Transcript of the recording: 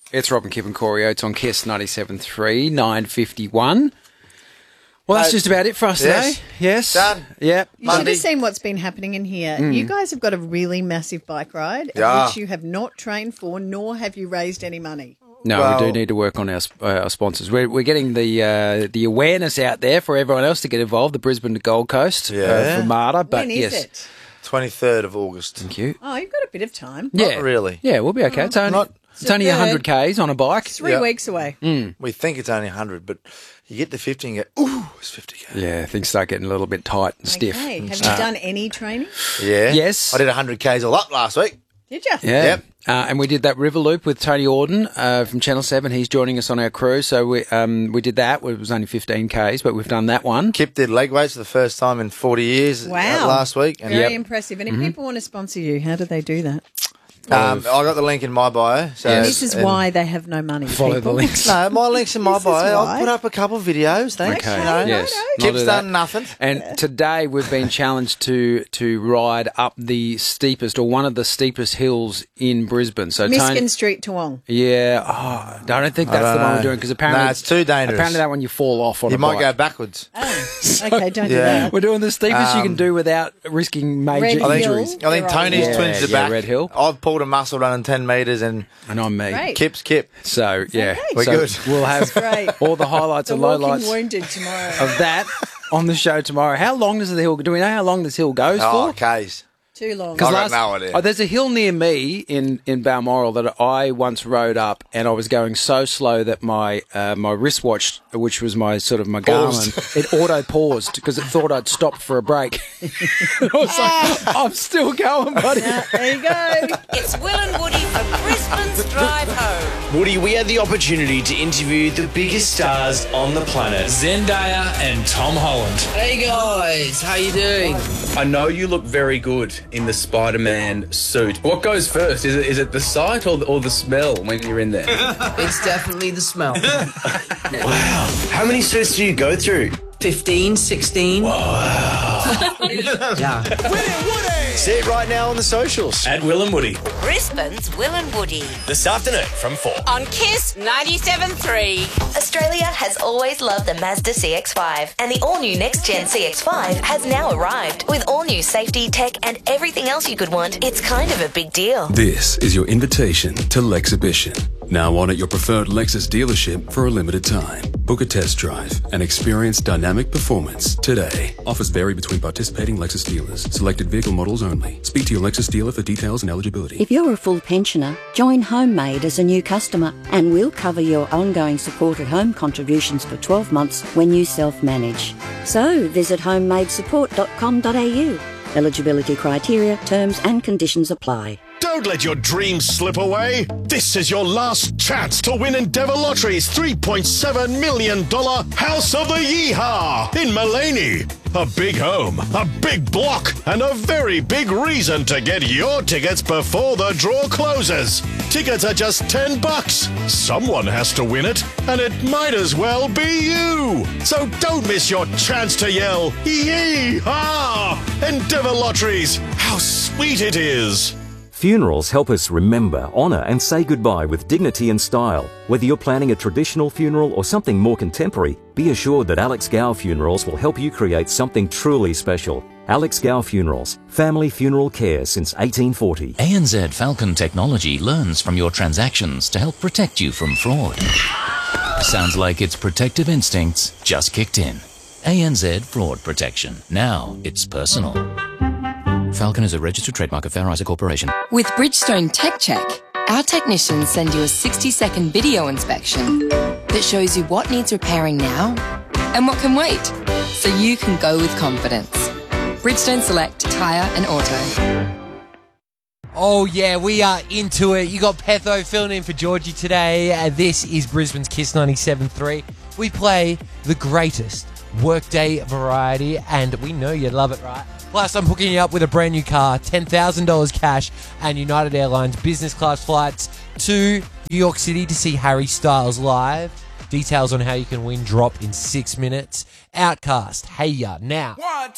It's Rob and Kip and Corey Oates on KISS 97.3, 9:51. Well, that's just about it for us today. Yes. Done. Yep. You should have seen what's been happening in here. You guys have got a really massive bike ride, which you have not trained for, nor have you raised any money. No, we do need to work on our sponsors. We're getting the awareness out there for everyone else to get involved, the Brisbane to Gold Coast for MARTA. But When is it? 23rd of August. Thank you. Oh, you've got a bit of time. Yeah. Not really. Yeah, we'll be okay. It's only 100 Ks on a bike. 3 weeks away. We think it's only 100, but you get to 50 and go, ooh, it's 50 K. Yeah, things start getting a little bit tight and stiff. Okay. Have you done any training? Yeah. Yes. I did 100 Ks all up last week. Did you? Yeah. Yep. And we did that river loop with Tony Auden from Channel 7. He's joining us on our crew. So we did that. It was only 15 Ks, but we've done that one. Kip did leg weights for the first time in 40 years last week. And Very impressive. And if people want to sponsor you, how do they do that? I got the link in my bio. So And this is why they have no money. Follow people. the links. No, my link's in my This is bio. I'll why. put up a couple of videos, thanks. Okay. You know. Yes. no. I'll Kip's do that. done nothing. And today we've been challenged to ride up the steepest or one of the steepest hills in Brisbane. So Miskin Street, Toowong. Yeah, I don't think that's the one we're doing because apparently No, it's too dangerous. Apparently that one you fall off on. You a might bike. go backwards. Okay, don't do that. We're doing the steepest you can do without risking major Red injuries. Hill. I think Tony's Yeah, twins the yeah, back. Red Hill. I've pulled a muscle running 10 metres and And I'm me. Great. Kip's Kip. So yeah, okay. We're So good. We'll have Great. all the highlights The and walking lowlights wounded tomorrow. of that on the show tomorrow. How long does the hill? Do we know how long this hill goes Oh, for? Ks. Too long. I got no idea. There's a hill near me in Balmoral that I once rode up, and I was going so slow that my wristwatch, which was my Paused. Garmin, it auto paused because it thought I'd stopped for a break. I was like, I'm still going, buddy. There you go. It's Will and Woody for Brisbane's Drive Home. Woody, we had the opportunity to interview the biggest stars on the planet, Zendaya and Tom Holland. Hey guys, how you doing? I know you look very good in the Spider-Man suit. What goes first? Is it the sight or the smell when you're in there? It's definitely the smell. Wow. How many suits do you go through? 15, 16. Yeah. See it right now on the socials. At Will and Woody. Brisbane's Will and Woody This afternoon from 4. on KISS 97.3. Australia has always loved the Mazda CX-5, and the all-new next-gen CX-5 has now arrived. With all-new safety, tech, and everything else you could want, it's kind of a big deal. This is your invitation to Lexhibition. Now on at your preferred Lexus dealership for a limited time. Book a test drive and experience dynamic performance today. Offers vary between participating Lexus dealers. Selected vehicle models only. Speak to your Lexus dealer for details and eligibility. If you're a full pensioner, join Homemade as a new customer and we'll cover your ongoing support at home contributions for 12 months when you self-manage. So visit homemadesupport.com.au. Eligibility criteria, terms and conditions apply. Don't let your dreams slip away. This is your last chance to win Endeavour Lottery's $3.7 million House of the Yeehaw in Mullaney. A big home, a big block, and a very big reason to get your tickets before the draw closes. Tickets are just $10. Someone has to win it, and it might as well be you. So don't miss your chance to yell, Yeehaw! Endeavour Lotteries, how sweet it is. Funerals help us remember, honour and say goodbye with dignity and style. Whether you're planning a traditional funeral or something more contemporary, be assured that Alex Gow Funerals will help you create something truly special. Alex Gow Funerals, family funeral care since 1840. ANZ Falcon Technology learns from your transactions to help protect you from fraud. Sounds like its protective instincts just kicked in. ANZ Fraud Protection. Now it's personal. Falcon is a registered trademark of Fair Isaac Corporation. With Bridgestone Tech Check, our technicians send you a 60-second video inspection that shows you what needs repairing now and what can wait, so you can go with confidence. Bridgestone Select Tyre and Auto. Oh, yeah, we are into it. You got Petho filling in for Georgie today. This is Brisbane's KISS 97.3. We play the greatest workday variety, and we know you love it, right? Plus, I'm hooking you up with a brand new car, $10,000 cash, and United Airlines business class flights to New York City to see Harry Styles live. Details on how you can win drop in 6 minutes. Outcast, Hey Ya, now. 1,